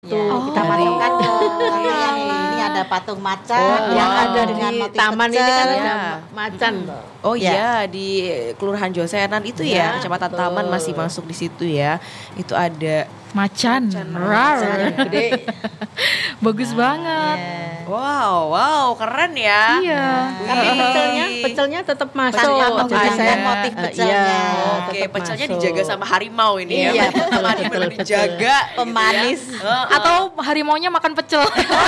Ya, kita dari masukkan ke yang ini ada patung macan yang wow. ada dengan motif taman ini kan pecel. ada Ya. macan loh. Oh Ya. iya, di Kelurahan Josenan itu ya, Ya, Kecamatan betul. Taman masih masuk di situ ya. Itu ada Macan, Macan rar. Gede. Bagus banget. wow, keren ya. Iya. Tapi Wih. pecelnya tetap masuk. Masuk, Jadi ada saya motif pecelnya. iya, Oke, tetap pecelnya masuk. dijaga sama harimau ini ya. Iya, betul, Temani betul, benar betul. dijaga. Pemanis. Gitu ya. Atau harimaunya makan pecel.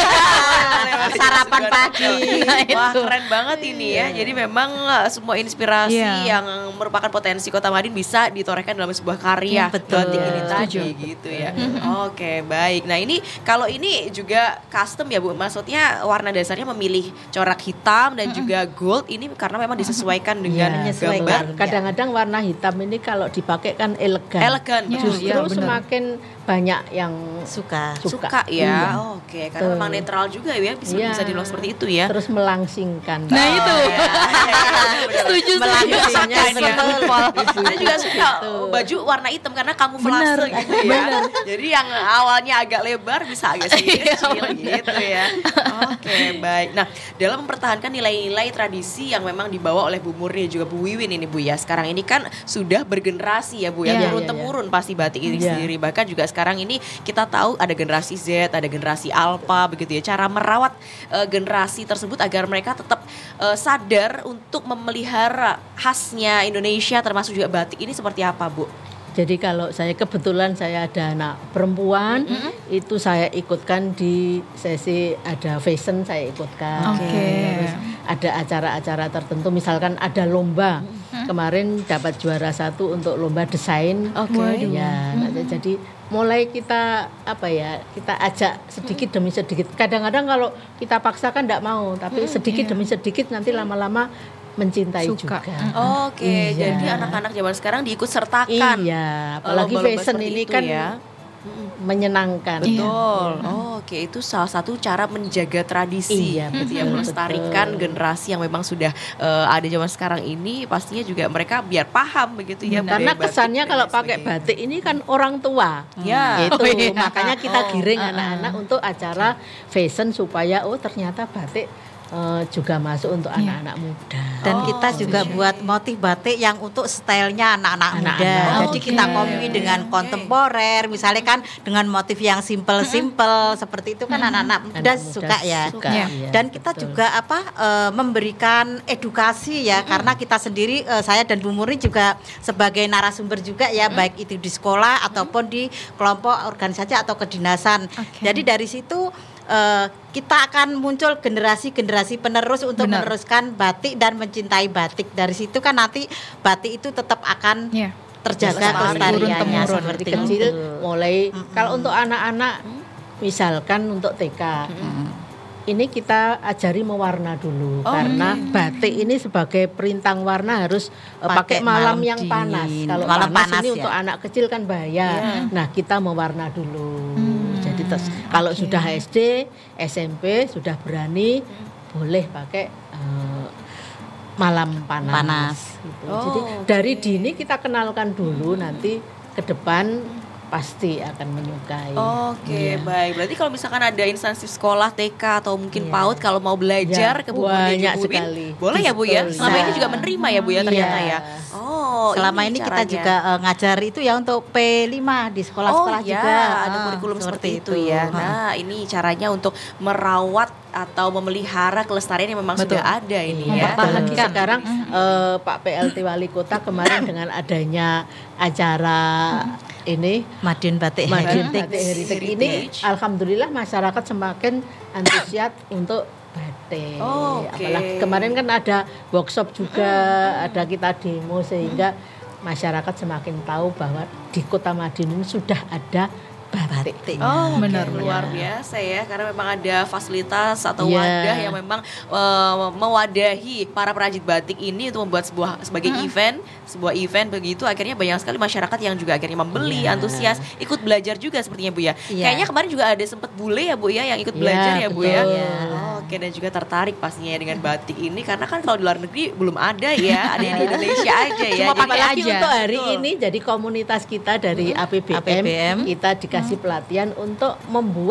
Sarapan pagi. Wah, keren banget ini ya. Jadi memang semua inspirasi Iya. yang merupakan potensi Kota Madin bisa ditorehkan dalam sebuah karya Betul. batik ini tadi Setuju. gitu ya. Oke, baik. Nah, ini kalau ini juga custom ya, Bu. Maksudnya warna dasarnya memilih corak hitam dan juga gold ini karena memang disesuaikan dengan Iya, menyesuaikan. gambar Kadang-kadang warna hitam ini kalau dipakai kan elegan. elegan. Iya, Justru iya, benar. semakin banyak yang Suka. Suka ya. Iya. Oke, karena Betul. memang netral juga ya, bisa Iya. bisa dibilang seperti itu ya. terus melangsingkan. Nah itu. Setuju, Melangsingkan, betul. Saya juga suka baju warna hitam karena kamuflase Bener, gitu ya. Jadi yang awalnya agak lebar bisa agak sedikit kecil gitu ya. Oke, baik. Nah, dalam mempertahankan nilai-nilai tradisi yang memang dibawa oleh Bu Murni dan juga Bu Wiwin ini Bu ya. Sekarang ini kan sudah bergenerasi ya Bu ya. Iya, Turun iya, temurun pasti batik ini Iya. sendiri. Bahkan juga sekarang ini kita tahu ada generasi Z, ada generasi Alpha begitu ya. Cara merawat generasi tersebut agar mereka tetap sadar untuk memelihara khasnya Indonesia termasuk juga batik ini seperti apa Bu? Jadi kalau saya kebetulan saya ada anak perempuan, itu saya ikutkan di sesi ada fashion saya ikutkan. Oke. Terus ada acara-acara tertentu, misalkan ada lomba. Kemarin dapat juara 1 untuk lomba desain. Oke. Waduh. Ya, jadi mulai kita kita ajak sedikit demi sedikit. Kadang-kadang kalau kita paksakan tidak mau, tapi sedikit iya. demi sedikit nanti lama-lama mencintai Suka. juga. Oke, Iya. jadi anak-anak zaman sekarang diikut sertakan. Iya, apalagi lomba-lomba fashion seperti ini itu kan ya. menyenangkan. Betul. Oke, itu salah satu cara menjaga tradisi, Iya, gitu ya, betul, melestarikan betul. generasi yang memang sudah ada zaman sekarang ini, pastinya juga mereka biar paham begitu ya. Karena budaya batik kesannya dan kalau lain pakai sebagainya. batik ini kan orang tua. Ya. Itu Oh, iya. makanya kita giring Oh, anak-anak untuk acara fashion supaya ternyata batik juga masuk untuk anak-anak muda. Dan Oh, kita juga setuju. buat motif batik yang untuk stylenya anak-anak muda. Anak-anak. Jadi Oke. kita kombin dengan Oke. kontemporer, misalnya kan dengan motif yang simple-simple seperti itu kan anak-anak muda Anak muda suka ya. suka, Iya. iya, Dan kita betul. juga memberikan edukasi ya, karena kita sendiri saya dan Bu Murni juga sebagai narasumber juga ya, baik itu di sekolah ataupun di kelompok organisasi atau kedinasan. Oke. Jadi dari situ kita akan muncul generasi-generasi penerus untuk Benar. meneruskan batik dan mencintai batik. Dari situ kan nanti batik itu tetap akan Iya. terjaga Lestari. kelestariannya Turun-temurun. seperti Dari kecil itu. mulai kalau untuk anak-anak misalkan untuk TK ini kita ajari mewarna dulu karena batik ini sebagai perintang warna harus pakai malam yang dingin. panas. Kalau Malam panas, panas ini ya. untuk anak kecil kan bahaya. Nah, kita mewarna dulu. Jadi kalau sudah SD, SMP sudah berani boleh pakai malam panas. Panas. Gitu. Oh, Jadi oke. dari dini kita kenalkan dulu nanti ke depan pasti akan menyukai. Oke, Iya. baik. Berarti kalau misalkan ada instansi sekolah TK atau mungkin Iya. PAUD kalau mau belajar Iya, ke Bu Murni dan banyak Bu Wiwin, sekali. boleh ya Bu ya? Betul, Selama iya. ini juga menerima ya Bu ya ternyata Iya. ya. Oh, Selama ini kita caranya. juga ngajar itu ya untuk P5 di sekolah-sekolah oh, ya, juga. ada kurikulum seperti itu ya. Nah, ini caranya untuk merawat atau memelihara kelestarian yang memang Betul. sudah ada ini ya. Apalagi sekarang Pak PLT Wali Kota kemarin dengan adanya acara ini Madiun Batik Madiun Heritage. Batik Heritage ini, alhamdulillah masyarakat semakin antusias untuk batik. Oh, oke. Apalagi kemarin kan ada workshop juga, ada kita demo sehingga masyarakat semakin tahu bahwa di Kota Madiun ini sudah ada batik. Oh, Benar, luar biasa ya, karena memang ada fasilitas atau Iya. wadah yang memang mewadahi para perajin batik ini untuk membuat sebagai sebuah event begitu. Akhirnya banyak sekali masyarakat yang juga akhirnya membeli, Iya. antusias, ikut belajar juga sepertinya Bu ya. Iya. Kayaknya kemarin juga ada sempat bule ya Bu ya yang ikut Iya, belajar ya Bu ya. betul. Oke, Oke, dan juga tertarik pastinya ya dengan batik ini karena kan kalau di luar negeri belum ada ya, ada di Indonesia aja ya. Cuma Jadi pakai Apalagi aja. untuk hari Betul. ini jadi komunitas kita dari APBM, APBM. kita dikasih pelatihan untuk membuat